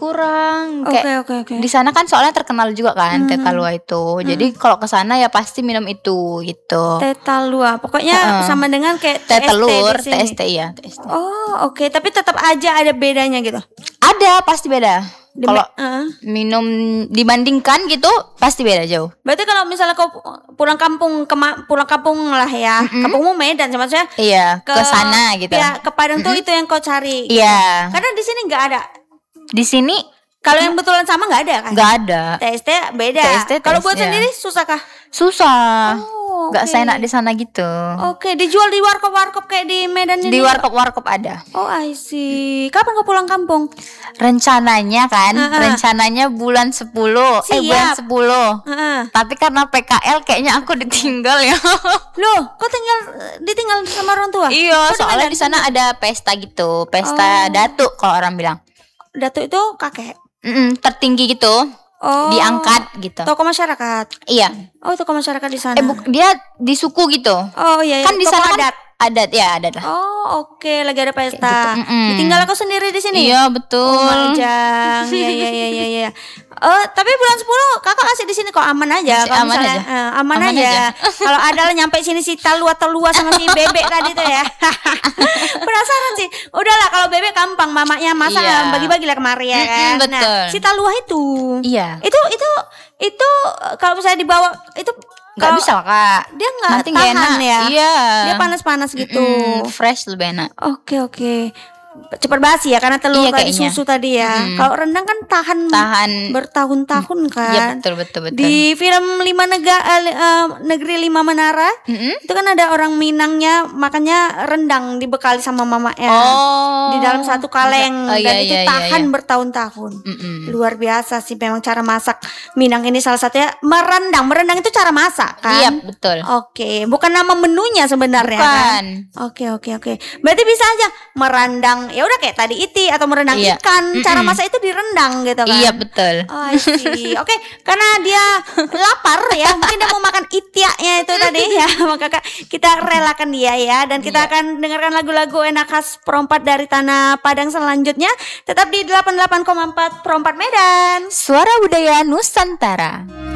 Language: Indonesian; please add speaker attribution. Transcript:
Speaker 1: kurang.
Speaker 2: Oke.
Speaker 1: Di sana kan soalnya terkenal juga kan teh talua itu. Jadi kalau ke sana ya pasti minum itu gitu.
Speaker 2: Teh talua. Pokoknya sama dengan kayak
Speaker 1: Teh telur,
Speaker 2: di sini.
Speaker 1: TST ya, TST.
Speaker 2: Oh, oke. Tapi tetap aja ada bedanya gitu.
Speaker 1: Ada, pasti beda. Kalau minum dibandingkan gitu pasti beda jauh.
Speaker 2: Berarti kalau misalnya kau pulang kampung lah ya. Kampungmu Medan sama saya.
Speaker 1: Iya, ke sana gitu.
Speaker 2: Ya, ke Padang tuh itu yang kau cari.
Speaker 1: Iya.
Speaker 2: Karena di sini nggak ada.
Speaker 1: Di sini
Speaker 2: kalau yang betulan sama nggak ada kan?
Speaker 1: nggak ada.
Speaker 2: TST beda. Kalau buat sendiri susah kah?
Speaker 1: Susah. Nggak
Speaker 2: Okay.
Speaker 1: seenak di sana gitu.
Speaker 2: Oke, dijual di warkop kayak di Medan ini.
Speaker 1: Di warkop ada.
Speaker 2: Oh, I see. Kapan kau pulang kampung?
Speaker 1: Rencananya bulan 10. Bulan 10. Tapi karena PKL kayaknya aku ditinggal ya.
Speaker 2: Loh, kau ditinggal sama orang tua?
Speaker 1: Iya, soalnya di sana ada pesta gitu. Pesta datuk kalau orang bilang.
Speaker 2: Datuk itu kakek.
Speaker 1: Tertinggi gitu. Diangkat gitu.
Speaker 2: Tokoh masyarakat.
Speaker 1: Iya.
Speaker 2: Oh, tokoh masyarakat di sana.
Speaker 1: Dia di suku gitu.
Speaker 2: Oh iya.
Speaker 1: Kan di sana adat lah.
Speaker 2: Oh, oke, lagi ada pesta.
Speaker 1: Gitu.
Speaker 2: Ditinggal aku sendiri di sini.
Speaker 1: Iya, betul.
Speaker 2: Oh, Majang. Iya. Tapi bulan 10 kakak masih di sini kok aman aja.
Speaker 1: Masih aman aja.
Speaker 2: Aman aja. Kalau ada nyampe sini si telua sama si bebek tadi tuh ya. Penasaran sih. Udahlah, kalau bebek gampang, mamanya masak bagi-bagi lah kemari ya kan.
Speaker 1: Betul.
Speaker 2: Nah, si telua itu.
Speaker 1: Iya.
Speaker 2: Itu kalau misalnya dibawa itu
Speaker 1: nggak bisa lah kak.
Speaker 2: Dia nggak
Speaker 1: Nanti
Speaker 2: tahan
Speaker 1: enak.
Speaker 2: ya.
Speaker 1: Iya.
Speaker 2: Dia panas-panas gitu.
Speaker 1: Fresh lebih enak.
Speaker 2: Oke. Cepat basi ya karena telur tadi
Speaker 1: kayaknya.
Speaker 2: susu tadi ya. Kalau rendang kan tahan bertahun-tahun kan.
Speaker 1: Iya betul.
Speaker 2: Di film Negeri Lima Menara itu kan ada orang Minangnya makannya rendang dibekali sama mamanya di dalam satu kaleng dan itu tahan bertahun-tahun. Luar biasa sih memang cara masak Minang ini, salah satunya merendang itu cara masak kan.
Speaker 1: Iya betul.
Speaker 2: Oke, bukan nama menunya sebenarnya kan. Oke. Berarti bisa aja merendang ya udah kayak tadi atau merendang ikan, cara masak itu direndang gitu kan.
Speaker 1: Iya betul.
Speaker 2: Oh, I see. Oke, karena dia lapar ya, mungkin dia mau makan itiaknya itu tadi ya, maka kita relakan dia ya, dan kita akan dengarkan lagu-lagu enak khas perompat dari tanah Padang selanjutnya. Tetap di 88,4 Perompat Medan.
Speaker 1: Suara Budaya Nusantara.